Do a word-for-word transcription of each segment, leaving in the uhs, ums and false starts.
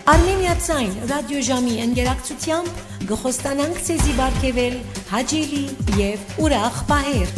Արմենիացայն ռադիոժամի ընկերակցությամբ գխոստանանք ցեզի բարգեվել հաճելի եւ ուրախ պահեր։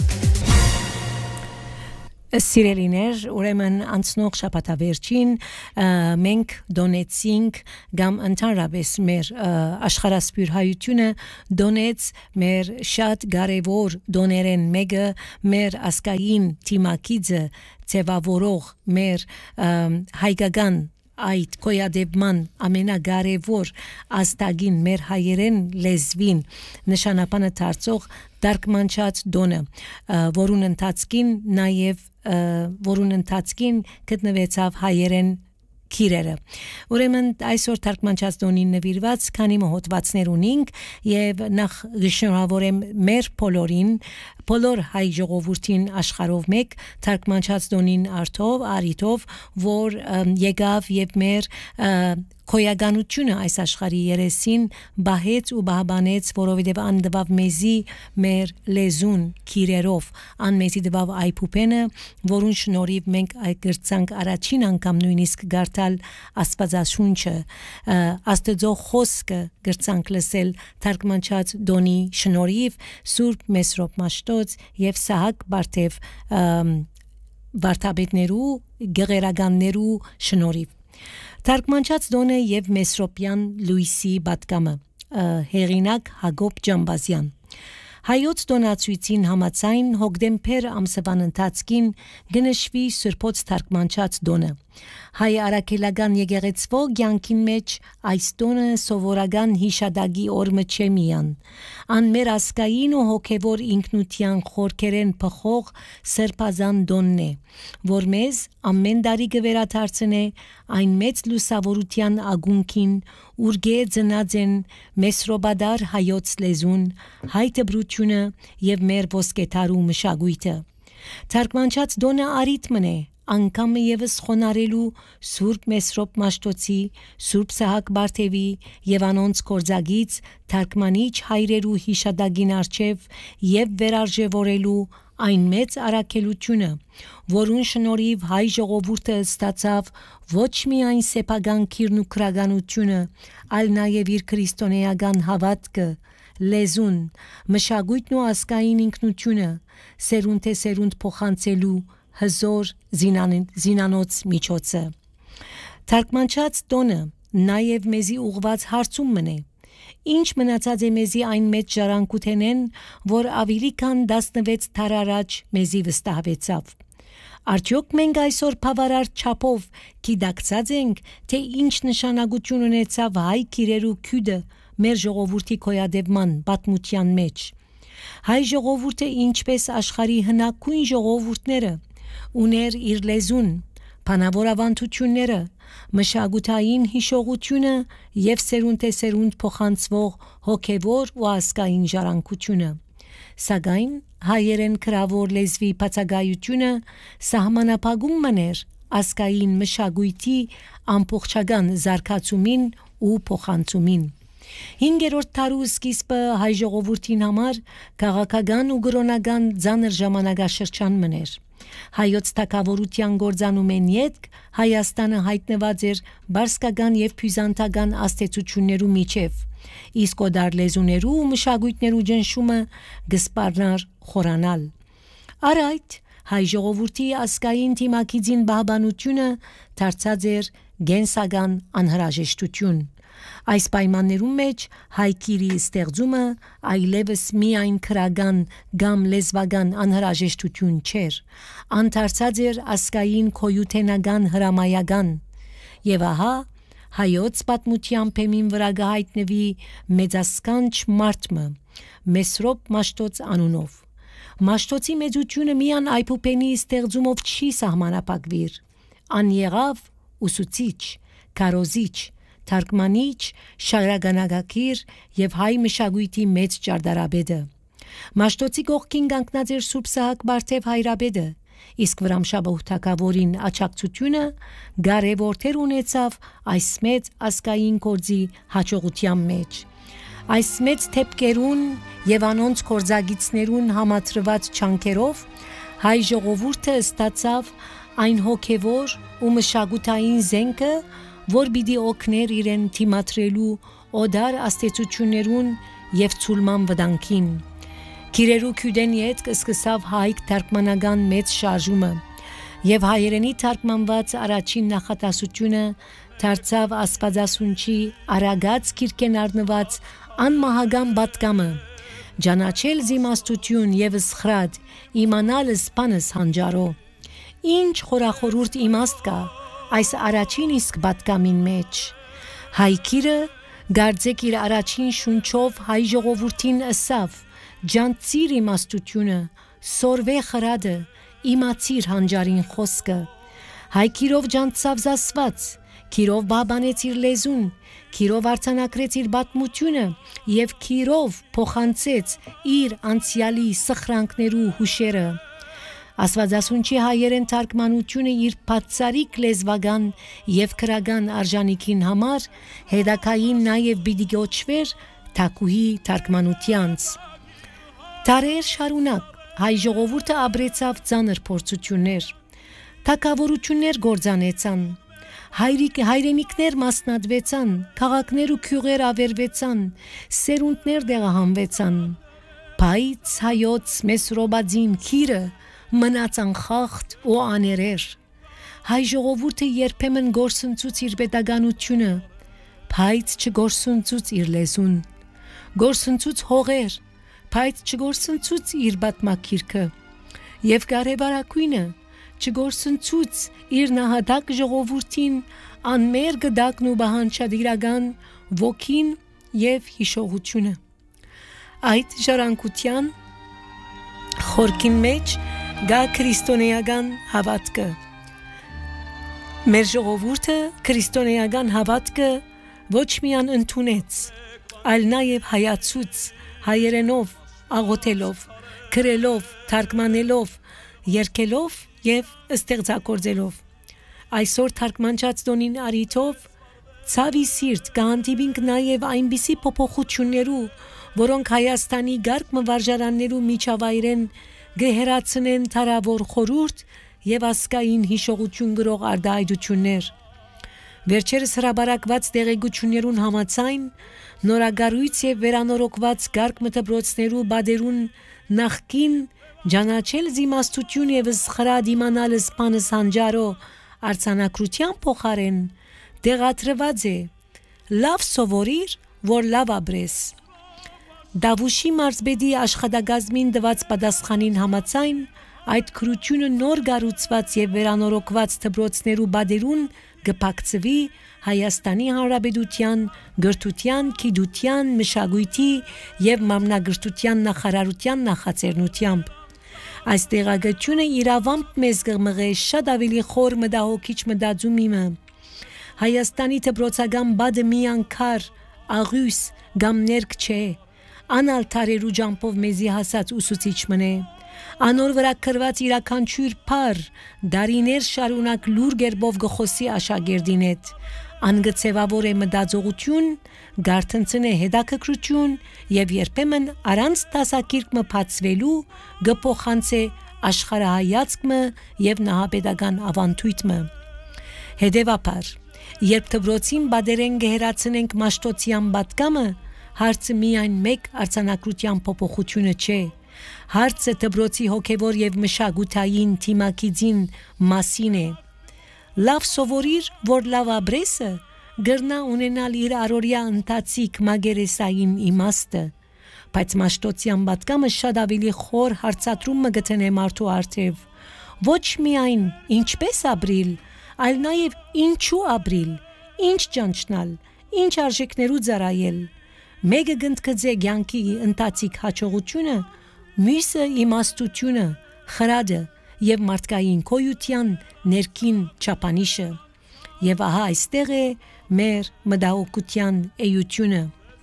Սիրելիներ, ուրեմն անցնող շաբաթավերջին մենք դոնեցինք կամ ընդհանրապես մեր աշխարհասփյուր հայությունը դոնեց մեր շատ կարևոր դոներեն մեկը մեր ասկային թիմակիցը ծևավորող մեր հայկական այդ կոյադեբման ամենակարևոր աստագին մեր հայերեն լեզվին նշանապանը դարձող դարկմանչած դոնը, որուն ընթացքին նաև որուն ընթացքին գտնվեցավ հայերեն քիրերը։ Ուրեմն այսօր թարգմանչած դոնին նվիրված քանի հոդվածներ ունենք եւ նախ շնորհավորեմ մեր բոլորին, բոլոր հայ ժողովրդին աշխարհով մեկ թարգմանչած դոնին արդով, արիտով, որ եկավ եւ մեր քոյականությունը այս աշխարհի երեսին բահեց ու բահբանեց, որովհետև անդվավ մեզի մեր լեզուն քիրերով, ան մեզի դվավ այփուպենը, որուն շնորհիվ մենք այդ գրծանք առաջին անգամ նույնիսկ գարտալ Աստվածաշունչը, Աստծո խոսքը գրծանք լսել թարգմանչած դոնի շնորհիվ Սուրբ Մեսրոպ Մաշտոց եւ Սահակ Բարթև վարդապետներու գեղերականներու շնորհիվ Թարգմանչած դոնը եւ Մեսրոպյան Լուիսի պատկամը հեղինակ Հակոբ Ջամբազյան Հայոց դոնացույցին համաձայն հոկտեմբեր ամսվան ընթացքին գնշվի Սուրբոց թարգմանչած դոնը Հայ արաքելական եկեղեցվո կյանքին մեջ այս տոնը սովորական հիշադակի օրը չէ միան ան մեր ասկային ու հոգևոր ինքնության խորքերեն փխող սրբազան դոնն է որ մեզ ամեն տարի կվերադարձնե այն մեծ լուսավորության ագունքին ուրգե ծնած են մեսրոբադար հայոց լեզուն հայ դբրությունը եւ մեր ոսկեթարու մշակույթը թարգմանչած դոնը արիթմն է անգամ եւս խոնարելու Սուրբ Մեսրոպ Մաշտոցի, Սուրբ Սահակ Բարթևի եւ անոնց կորձագից թարգմանիչ հայրերու հիշադակին արչեւ եւ վերարժևորելու այն մեծ արաքելությունը, որուն շնորհիվ հայ ժողովուրդը ստացավ ոչ միայն սեփական քիրն ու քրագանությունը, այլ նաեւ իր քրիստոնեական հավատքը, լեզուն, մշակույթն ու ասկային ինքնությունը, սերունդ է սերունդ փոխանցելու հզոր զինանոց միջոցը Թարգմանչած տոնը նաև մեզի ուղված հարցում մնե Ինչ մնացած է մեզի այն մեծ ժառանգութենեն որ ավելի քան տասնվեց թար առաջ մեզի վստահվեցավ Արդյոք մենք այսօր բավարար չափով գիտակցած ենք թե ինչ նշանակություն ունեցավ հայ քիրերու քյուդը մեր ժողովրդի կոյադևման պատմության մեջ Հայ ժողովուրդը ինչպես աշխարհի հնագույն ժողովուրդները ուներ իր լեզուն, բանավորավանդությունները, մշակութային հիշողությունը եւ սերունդ է սերունդ փոխանցվող հոգեվոր ու ասկային ժառանգությունը։ Սակայն հայերեն քրավոր լեզվի բացակայությունը սահմանափակում մներ ասկային մշակույթի ամբողջական զարգացումին ու փոխանցումին։ Հինգերորդ դարու սկիզբը հայ ժողովրդին համար քաղաքական ու գրոնական ծանր ժամանակաշրջան մներ։ Հայոց թագավորության գործանումեն ետք Հայաստանը հայտնված էր բարսկական եւ բյուզանդական աստեցություններու միջև, իսկ օդար լեզուներու ու մշակույթներու ջնշումը գսպարնար խորանալ։ Արայդ հայ ժողովրդի ասկային թիմակիցին բահբանությունը դարձած էր գենսական անհրաժեշտություն։ Այս պայմաններում մեջ հայ քիրի ստեղծումը այլևս միայն քրական կամ լեզվական անհրաժեշտություն չէր, անդարձած էր ասկային քոյութենական հրամայական, եւ ահա հայոց պատմության փեմին վրա գահիտնվի մեծասկանչ մարդը Մեսրոպ Մաշտոց անունով։ Մաշտոցի մեծությունը միան այփուպենի ստեղծումով չի սահմանափակվիր, ան եղավ ուսուցիչ, քարոզիչ Թարգմանիչ, շարագանագակիր եւ հայ մշակույթի մեծ ճարտարապետը։ Մաշտոցի կողքին կանգնած էր Սուրբ Սահակ Բարթև հայրապետը, իսկ Վրամշաբահ թագավորին աջակցությունը կարևոր դեր ունեցավ այս մեծ ասկային գործի հաջողության մեջ։ Այս մեծ թեփկերուն եւ անոնց կորձագիցներուն համատրված չանքերով հայ ժողովուրդը ստացավ այն հոգևոր ու մշակութային զենքը, որ պիտի օգներ իրեն թիմատրելու օդար աստեցություններուն եւ ցուլման վտանգին։ Գիրերու քյուդենի հետ կսկսավ հայք թարգմանական մեծ շարժումը եւ հայերենի թարգմանված առաջին նախատասությունը դարձավ Աստվածասունչի արագած քիրքեն առնված անմահական պատգամը ճանաչել զիմաստություն եւ սխրատ իմանալ սպանս հանջարո ինչ խորախորուրդ իմաստ կա այս առաջին իսկ պատգամին մեջ հայքիրը գարձեք իր առաջին շունչով հայ ժողովրդին ըսավ ջանցիր իմաստությունը սորվե խրադը իմացիր հանջարին խոսքը հայքիրով ջանցավ զասված քիրով բաբանեց իր լեզուն քիրով արձանակրեց իր պատմությունը եւ քիրով փոխանցեց իր անցյալի սխրանքներու հուշերը Աստվածասունչի հայերեն թարգմանությունը իր բացարիք լեզվական եւ քրական արժանիքին համար հետակային նաեւ պիտի գոչվեր թակուհի թարգմանությանց Տարեր շարունակ հայ ժողովուրդը ապրեցավ ծանր փորձություններ թակավորություններ գործանեցան հայրիկ հայրենիքներ մասնատվեցան քաղաքներ ու քյուղեր ավերվեցան սերունդներ դեղահանվեցան բայց հայոց մեսրոբածին քիրը մնաց անխախտ ու աներեր հայ ժողովուրդը երբեմն գործընծուց իր պետականությունը բայց չգործընծուց իր լեզուն գործընծուց հողեր բայց չգործընծուց իր պատմակիրքը եւ կարեւորակույնը չգործընծուց իր նահատակ ժողովրդին անմեր գդակն ու բանջարական ոգին եւ հիշողությունը այդ ժառանգության խորքին մեջ գա քրիստոնեական հավատքը մեր ժողովուրդը քրիստոնեական հավատքը ոչ միայն ընդունեց այլ նաև հայացուց հայերենով աղոթելով քրելով թարգմանելով երգելով եւ ստեղծագործելով այսօր թարգմանչած դոնին արիթով ցավի սիրտ կհանդիպինք նաև այնպիսի փոփոխություններու որոնք Հայաստանի գարկ մվարժարաններու միջավայրեն գեհերացնեն թարավոր խորուրդ եւ ասկային հիշողություն գրող արդայություններ վերջերս հրաբարակված դեղեցություններուն համաձայն նորագարույց եւ վերանորոգված գարկ մտաբրոցներու բادرուն նախքին ճանաչել զիմաստություն եւ սխրად իմանալ սպանս հանջարո արցանակրության փոխարեն դեղատրված է լավ սովորիր որ լավ ապրես Դավուշի մարզբեդի աշխատագազմին դված պատասխանին համաձայն այդ քրությունը նոր գառուցված եւ վերանորոգված դպրոցներու բادرուն գփակցվի Հայաստանի Հանրապետության գրթության, գիտության, մշակույթի եւ մամնագրթության նախարարության նախաձեռնությամբ այս տեղեկությունը իրավամբ մեզ կմղե շատ ավելի խոր մտահոգիչ մտածումիմը Հայաստանի դպրոցական բադը միանկար աղյուս կամ ներք չէ Անալ տարերու ջամփով մեզի հասած ուսուցիչ մնե անոր վրա քրված իրականչյուր փար դարիներ շարունակ լուր գերբով գխոսի աշակերտին հետ անգծեվավոր է մտածողություն գարթնցնե հետաքրքրություն եւ երբեմն առանց տասակիրք մփացվելու գփոխանցե աշխարհայացքը եւ նահապետական ավանդույթը հետեւաբար երբ դպրոցին բادرեն գերացնենք մաշտոցյան պատկամը Հարցը միայն մեկ արցանակրության փոփոխությունը չէ հարցը դպրոցի հոգևոր եւ մշակութային թիմակիցին մասին է լավ սովորիր որ լավ ապրեսը գրնա ունենալ իր առօրյա ընթացիկ մագերեսային իմաստը բայց մաշտոցյան պատկամը շատ ավելի խոր հարցատրում մգտնե մարդու արթև ոչ միայն ինչպես ապրիլ այլ նաեւ ինչու ապրիլ ինչ ճանչնալ ինչ արժեքներու ծառայել Մեկը գնդկձե ցանկի ընթացիկ հաջողությունը, մյուսը իմաստությունը, խրադը եւ մարդկային կոյության ներքին չափանիշը։ Եվ ահա այստեղ է մեր մտահոգության էությունը։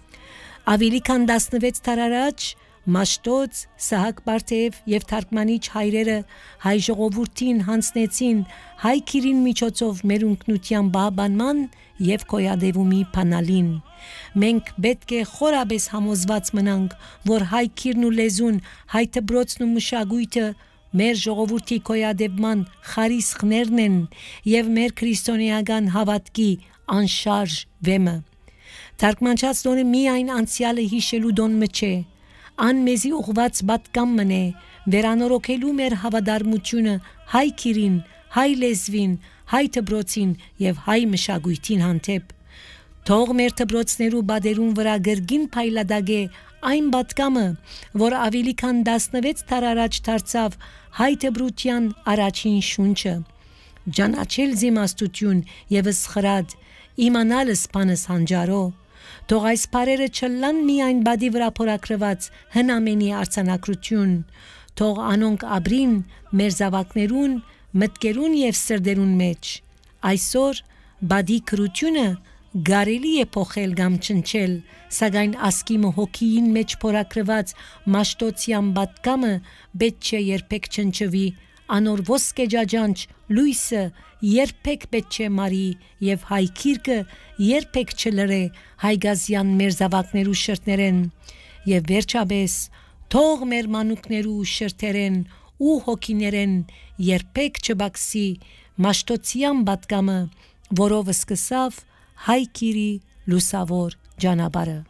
Ավելի քան տասնվեց տարի առաջ Մաշտոց, Սահակ Բարթեև եւ թարգմանիչ հայրերը հայ ժողովրդին հանձնեցին հայ քիրին միջոցով մեր ունկնության բաբանման եւ կոյադևումի փանալին։ Մենք պետք է խորաբես համոզված մնանք, որ հայ քիրն ու լեզուն, հայ դպրոցն ու մշակույթը մեր ժողովրդի կոյադևման խարիսխներն են եւ մեր քրիստոնեական հավատքի անշարժ վեմը։ Թարգմանչած տոնը միայն անցյալը հիշելու դոնը չէ, ան մեզի ուղված պատկամ մնե, վերանորոգելու մեր հավատարմությունը հայ քիրին, հայ լեզվին, հայ դպրոցին եւ հայ մշակույթին հանդեպ։ Թող մեր դպրոցներու բادرուն վրա գրգին փայլադագե այն պատկամը, որ ավելի քան տասնվեց դար առաջ դարձավ հայ դպրության առաջին շունչը։ Ճանաչել զիմաստություն եւ սխրած, իմանալ սփանս հանջարո։ Թող այս բարերը չլան միայն բադի վրա փորակրված հնամենի արցանակրություն, թող անոնք ապրին մեր զավակներուն, մտքերուն եւ սրդերուն մեջ։ Այսօր բադի քրությունը գարելի է փոխել կամ չնչել, սակայն ասկիմը հոգիին մեջ փորակրված մաշտոցյան պատկամը պետք չէ երբեք չնչվի, անոր ոսկե ջաջանչ լույսը երբեք պետք չէ մարի եւ հայ քիրկը երբեք չլրե հայգազյան մեր զավակներու շրթներեն եւ վերջապես թող մեր մանուկներու շրթերեն ու հոգիներեն երբեք չբացի մաշտոցյան պատկամը, որով սկսավ հայ քիրի լուսավոր ճանապարհը։